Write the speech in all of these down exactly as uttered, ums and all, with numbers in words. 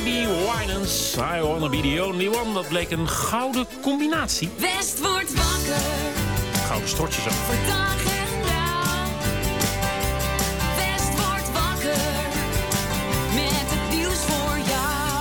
Amy Winehouse, I Wanna Be The Only One. Dat bleek een gouden combinatie. West wordt wakker. Gouden stortjes ook. Voor dag en dauw. West wordt wakker. Met het nieuws voor jou.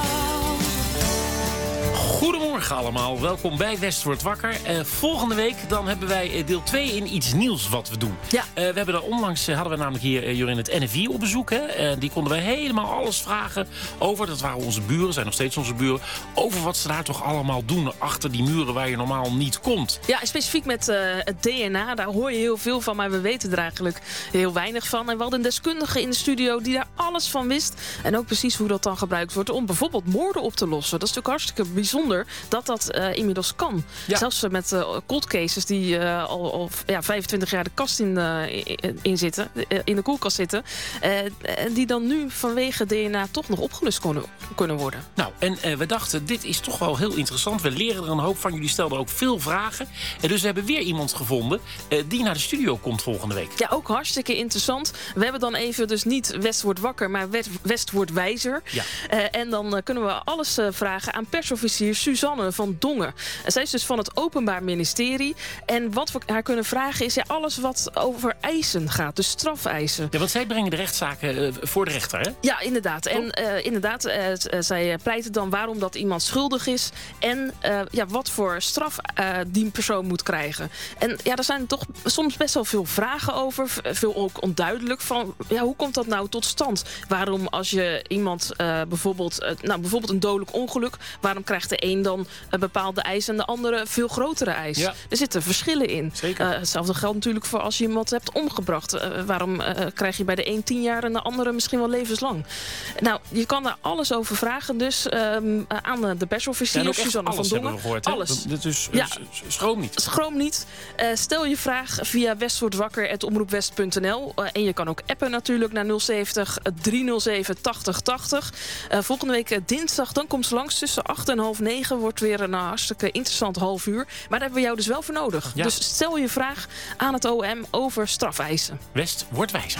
Goedemorgen allemaal, welkom bij West wordt wakker. Uh, volgende week dan hebben wij uh, deel twee in iets nieuws wat we doen. Ja. Uh, we hebben daar onlangs, uh, hadden we namelijk hier uh, Jorin het N F I op bezoek. Hè? Uh, die konden wij helemaal alles vragen over. Dat waren onze buren, zijn nog steeds onze buren. Over wat ze daar toch allemaal doen achter die muren waar je normaal niet komt. Ja, specifiek met uh, het D N A, daar hoor je heel veel van, maar we weten er eigenlijk heel weinig van. En we hadden een deskundige in de studio die daar alles van wist. En ook precies hoe dat dan gebruikt wordt om bijvoorbeeld moorden op te lossen. Dat is natuurlijk hartstikke bijzonder dat dat uh, inmiddels kan. Ja. Zelfs uh, met uh, cold cases die uh, al, al ja, vijfentwintig jaar de kast in, uh, in, in zitten, uh, in de koelkast zitten. Uh, die dan nu vanwege D N A toch nog opgelust kunnen, kunnen worden. Nou, en uh, we dachten, dit is toch wel heel interessant. We leren er een hoop van. Jullie stelden ook veel vragen. En dus we hebben weer iemand gevonden uh, die naar de studio komt volgende week. Ja, ook hartstikke interessant. We hebben dan even dus niet West wordt wakker, maar West wordt wijzer. Ja. Uh, en dan uh, kunnen we alles uh, vragen aan persofficier Suzanne van Dongen. Zij is dus van het Openbaar Ministerie. En wat we haar kunnen vragen is ja, alles wat over eisen gaat. Dus strafeisen. Ja, want zij brengen de rechtszaken uh, voor de rechter, hè? Ja, inderdaad. En uh, inderdaad, uh, zij pleiten dan waarom dat iemand schuldig is. En uh, ja, wat voor straf uh, die persoon moet krijgen. En ja, er zijn toch soms best wel veel vragen over. Veel ook onduidelijk van, ja, hoe komt dat nou tot stand? Waarom als je iemand uh, bijvoorbeeld, uh, nou, bijvoorbeeld een dodelijk ongeluk, waarom krijgt de een dan een bepaalde eis en de andere een veel grotere eis? Ja. Er zitten verschillen in. Zeker. Uh, hetzelfde geldt natuurlijk voor als je iemand hebt omgebracht. Uh, waarom uh, krijg je bij de een tien jaar en de andere misschien wel levenslang? Nou, je kan daar alles over vragen. Dus um, aan de persofficier ja, Suzanne van Dongen. Gehoord, alles. Dat, dus, ja. Schroom niet. Schroom niet. Uh, stel je vraag via westwordwakker apenstaartje omroepwest punt n l. Uh, en je kan ook appen natuurlijk naar nul zeventig driehonderdzeven tachtig tachtig. Uh, volgende week uh, dinsdag, dan komt ze langs tussen acht en half negen. Wordt weer een uh, hartstikke interessant half uur. Maar daar hebben we jou dus wel voor nodig. Ja. Dus stel je vraag aan het O M over strafeisen. West wordt wijzer.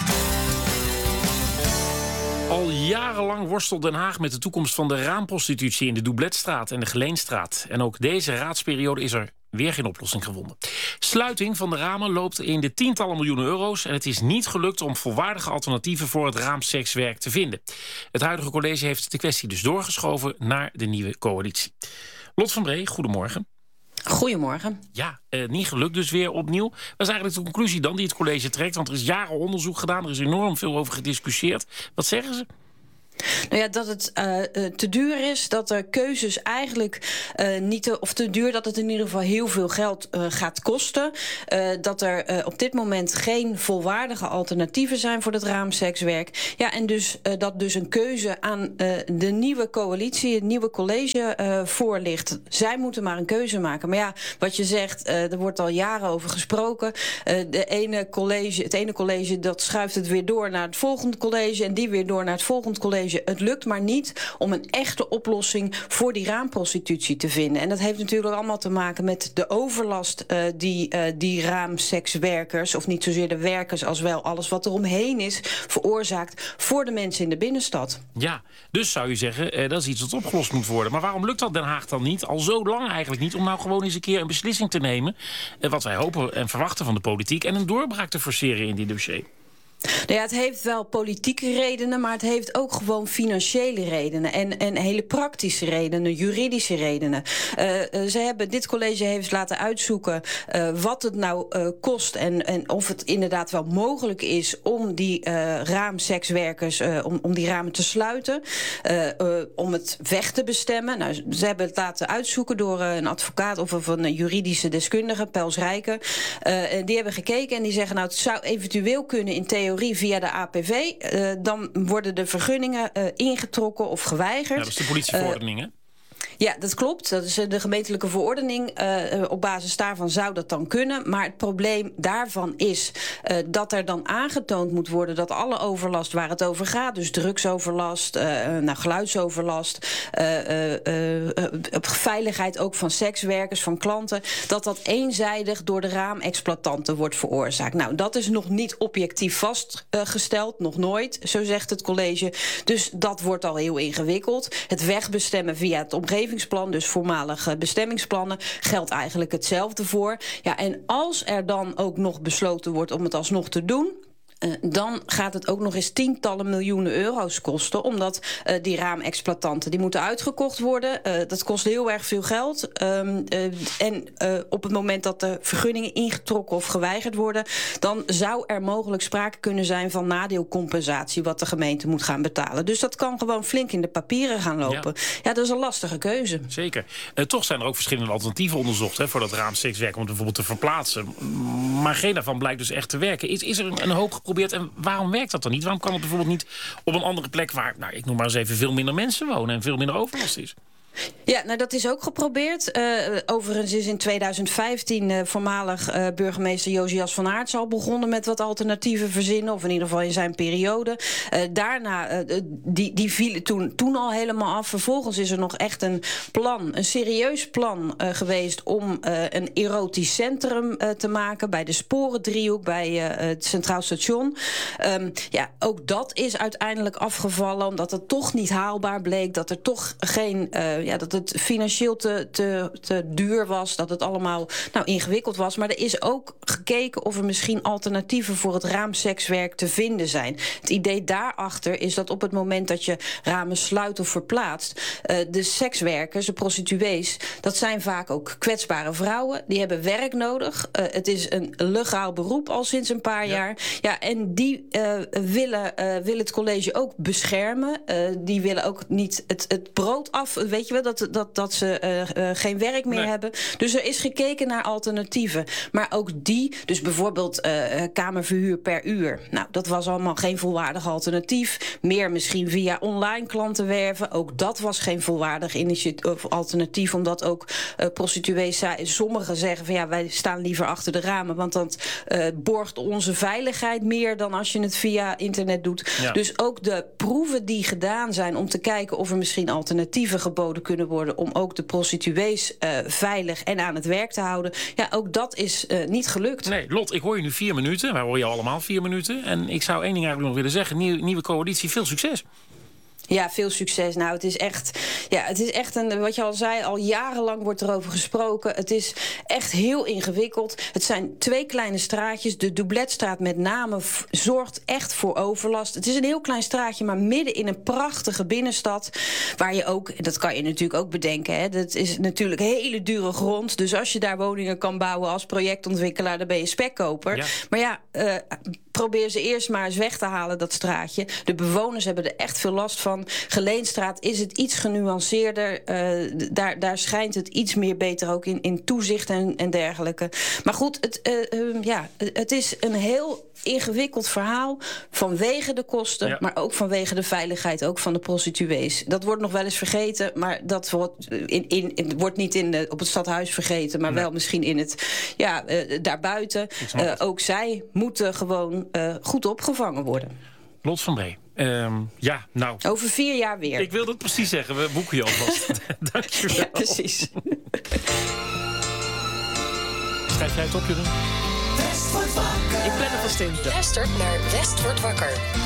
Al jarenlang worstelt Den Haag met de toekomst van de raamprostitutie in de Doubletstraat en de Geleenstraat. En ook deze raadsperiode is er weer geen oplossing gevonden. Sluiting van de ramen loopt in de tientallen miljoenen euro's en het is niet gelukt om volwaardige alternatieven voor het raamsekswerk te vinden. Het huidige college heeft de kwestie dus doorgeschoven naar de nieuwe coalitie. Lot van Bree, goedemorgen. Goedemorgen. Ja, eh, niet gelukt dus weer opnieuw. Wat is eigenlijk de conclusie dan die het college trekt? Want er is jaren onderzoek gedaan, er is enorm veel over gediscussieerd. Wat zeggen ze? Nou ja, dat het uh, te duur is, dat er keuzes eigenlijk uh, niet te, of te duur, dat het in ieder geval heel veel geld uh, gaat kosten. Uh, dat er uh, op dit moment geen volwaardige alternatieven zijn voor het raamsekswerk. Ja, en dus uh, dat dus een keuze aan uh, de nieuwe coalitie, het nieuwe college uh, voor ligt. Zij moeten maar een keuze maken. Maar ja, wat je zegt, uh, er wordt al jaren over gesproken. Uh, de ene college, het ene college dat schuift het weer door naar het volgende college en die weer door naar het volgende college. Het lukt maar niet om een echte oplossing voor die raamprostitutie te vinden. En dat heeft natuurlijk allemaal te maken met de overlast uh, die uh, die raamsekswerkers, of niet zozeer de werkers als wel alles wat er omheen is, veroorzaakt voor de mensen in de binnenstad. Ja, dus zou je zeggen, eh, dat is iets wat opgelost moet worden. Maar waarom lukt dat Den Haag dan niet, al zo lang eigenlijk niet, om nou gewoon eens een keer een beslissing te nemen, eh, wat wij hopen en verwachten van de politiek, en een doorbraak te forceren in dit dossier? Nou ja, het heeft wel politieke redenen, maar het heeft ook gewoon financiële redenen. En, en hele praktische redenen, juridische redenen. Uh, ze hebben, dit college heeft laten uitzoeken uh, wat het nou uh, kost en, en of het inderdaad wel mogelijk is om die uh, raamsekswerkers, uh, om, om die ramen te sluiten. Uh, uh, om het weg te bestemmen. Nou, ze hebben het laten uitzoeken door uh, een advocaat of, of een juridische deskundige, Pels Rijken. Uh, die hebben gekeken en die zeggen, nou, het zou eventueel kunnen in theorie via de A P V. Uh, dan worden de vergunningen uh, ingetrokken of geweigerd. Ja, dat is de politieverordening, hè? Ja, dat klopt. Dat is de gemeentelijke verordening. Uh, op basis daarvan zou dat dan kunnen. Maar het probleem daarvan is uh, dat er dan aangetoond moet worden dat alle overlast waar het over gaat, dus drugsoverlast, uh, nou, geluidsoverlast, uh, uh, uh, uh, veiligheid ook van sekswerkers, van klanten, dat dat eenzijdig door de raamexploitanten wordt veroorzaakt. Nou, dat is nog niet objectief vastgesteld, nog nooit, zo zegt het college. Dus dat wordt al heel ingewikkeld. Het wegbestemmen via het omgevingsplan, dus voormalige bestemmingsplannen, geldt eigenlijk hetzelfde voor. Ja, en als er dan ook nog besloten wordt om het alsnog te doen, Uh, dan gaat het ook nog eens tientallen miljoenen euro's kosten, omdat uh, die raamexploitanten die moeten uitgekocht worden. Uh, dat kost heel erg veel geld. Um, uh, en uh, op het moment dat de vergunningen ingetrokken of geweigerd worden, dan zou er mogelijk sprake kunnen zijn van nadeelcompensatie wat de gemeente moet gaan betalen. Dus dat kan gewoon flink in de papieren gaan lopen. Ja, ja dat is een lastige keuze. Zeker. Uh, toch zijn er ook verschillende alternatieven onderzocht, hè, voor dat raamsekswerk om het bijvoorbeeld te verplaatsen. Maar geen daarvan blijkt dus echt te werken. Is, is er een, een hoop geprobeerd? En waarom werkt dat dan niet? Waarom kan het bijvoorbeeld niet op een andere plek waar, nou, ik noem maar eens even, veel minder mensen wonen en veel minder overlast is? Ja, nou dat is ook geprobeerd. Uh, overigens is in tweeduizend vijftien uh, voormalig uh, burgemeester Josias van Aerts al begonnen met wat alternatieven verzinnen, of in ieder geval in zijn periode. Uh, daarna, uh, die, die vielen toen, toen al helemaal af. Vervolgens is er nog echt een plan, een serieus plan uh, geweest om uh, een erotisch centrum uh, te maken bij de Sporendriehoek, bij uh, het Centraal Station. Um, ja, ook dat is uiteindelijk afgevallen, omdat het toch niet haalbaar bleek, dat er toch geen Uh, ja, dat het financieel te, te, te duur was, dat het allemaal nou, ingewikkeld was. Maar er is ook gekeken of er misschien alternatieven voor het raamsekswerk te vinden zijn. Het idee daarachter is dat op het moment dat je ramen sluit of verplaatst, uh, de sekswerkers, de prostituees, dat zijn vaak ook kwetsbare vrouwen. Die hebben werk nodig. Uh, het is een legaal beroep al sinds een paar ja. jaar. Ja, en die uh, willen, uh, wil het college ook beschermen. Uh, die willen ook niet het, het brood af, weet je wel, dat, dat, dat ze uh, uh, geen werk meer nee. hebben. Dus er is gekeken naar alternatieven. Maar ook die, dus bijvoorbeeld uh, kamerverhuur per uur. Nou, dat was allemaal geen volwaardig alternatief. Meer misschien via online klanten werven. Ook dat was geen volwaardig initiatief, alternatief, omdat ook uh, prostituees, sommigen zeggen van ja, wij staan liever achter de ramen, want dat uh, borgt onze veiligheid meer dan als je het via internet doet. Ja. Dus ook de proeven die gedaan zijn om te kijken of er misschien alternatieven geboden kunnen worden om ook de prostituees uh, veilig en aan het werk te houden. Ja, ook dat is uh, niet gelukt. Nee, Lot, ik hoor je nu vier minuten. Wij horen je allemaal vier minuten. En ik zou één ding eigenlijk nog willen zeggen. Nieuw, nieuwe coalitie, veel succes. Ja, veel succes. Nou, het is echt, ja, het is echt een, wat je al zei, al jarenlang wordt erover gesproken. Het is echt heel ingewikkeld. Het zijn twee kleine straatjes. De Doubletstraat met name f- zorgt echt voor overlast. Het is een heel klein straatje, maar midden in een prachtige binnenstad, waar je ook, dat kan je natuurlijk ook bedenken, hè, dat is natuurlijk hele dure grond. Dus als je daar woningen kan bouwen als projectontwikkelaar, dan ben je spekkoper. Ja. Maar ja, uh, probeer ze eerst maar eens weg te halen, dat straatje. De bewoners hebben er echt veel last van. Geleenstraat is het iets genuanceerder. Uh, daar, daar schijnt het iets meer beter ook in, in toezicht en, en dergelijke. Maar goed, het, uh, uh, ja, het is een heel ingewikkeld verhaal vanwege de kosten, ja. maar ook vanwege de veiligheid, ook van de prostituees. Dat wordt nog wel eens vergeten, maar dat wordt, in, in, in, wordt niet in de, op het stadhuis vergeten, maar nee. wel misschien in het, ja, uh, daarbuiten. Uh, ook zij moeten gewoon uh, goed opgevangen worden. Lot van Bree. Um, ja, nou. Over vier jaar weer. Ik wilde het precies zeggen, we boeken je alvast. Dankjewel. Ja, precies. Schrijf jij het op, Jeroen? Ik ben er vast in. Luistert naar West wordt wakker.